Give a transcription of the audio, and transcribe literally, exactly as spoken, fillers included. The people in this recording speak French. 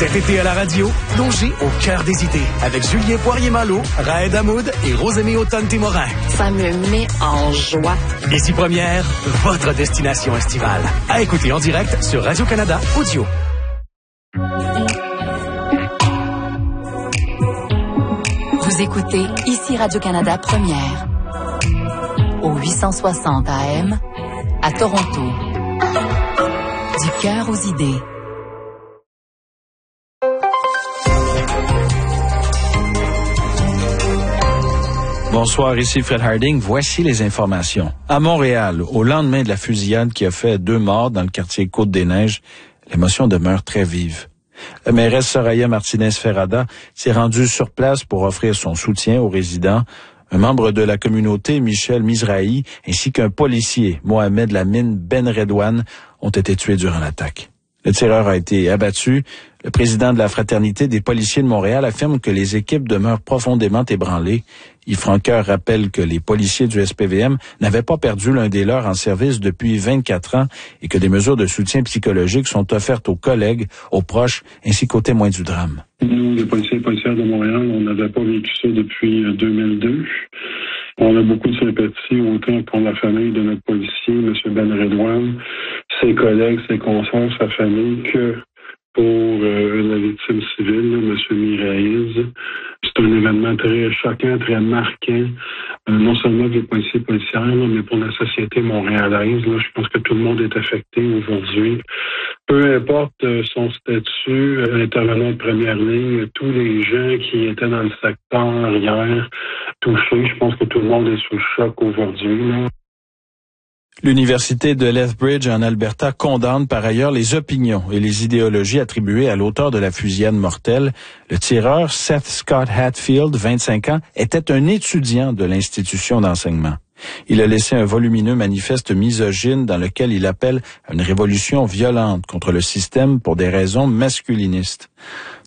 Cet été à la radio, plongez au cœur des idées avec Julien Poirier-Malo, Raed Hamoud et Rosemée Automne-Témorin. Ça me met en joie. Ici Première, votre destination estivale. À écouter en direct sur Radio-Canada Audio. Vous écoutez Ici Radio-Canada Première. Au huit cent soixante A M, à Toronto. Du cœur aux idées. Bonsoir, ici Fred Harding. Voici les informations. À Montréal, au lendemain de la fusillade qui a fait deux morts dans le quartier Côte-des-Neiges, l'émotion demeure très vive. La mairesse Soraya Martinez-Ferrada s'est rendue sur place pour offrir son soutien aux résidents. Un membre de la communauté, Michel Mizrahi, ainsi qu'un policier, Mohamed Lamine Ben Redouane, ont été tués durant l'attaque. Le tireur a été abattu. Le président de la Fraternité des policiers de Montréal affirme que les équipes demeurent profondément ébranlées. Yves Francoeur rappelle que les policiers du S P V M n'avaient pas perdu l'un des leurs en service depuis vingt-quatre ans et que des mesures de soutien psychologique sont offertes aux collègues, aux proches ainsi qu'aux témoins du drame. Nous, les policiers et policières de Montréal, on n'avait pas vécu ça depuis deux mille deux. On a beaucoup de sympathie autant pour la famille de notre policier, M. Ben Redouane, ses collègues, ses consoeurs, sa famille, que pour euh, la victime civile, M. Miraïz. C'est un événement très choquant, très marquant, euh, non seulement pour les policiers et policières, là, mais pour la société montréalaise. Là, je pense que tout le monde est affecté aujourd'hui. Peu importe euh, son statut, euh, intervenant de première ligne, tous les gens qui étaient dans le secteur hier touchés, je pense que tout le monde est sous choc aujourd'hui. Là. L'Université de Lethbridge en Alberta condamne par ailleurs les opinions et les idéologies attribuées à l'auteur de la fusillade mortelle. Le tireur, Seth Scott Hatfield, vingt-cinq ans, était un étudiant de l'institution d'enseignement. Il a laissé un volumineux manifeste misogyne dans lequel il appelle à une révolution violente contre le système pour des raisons masculinistes.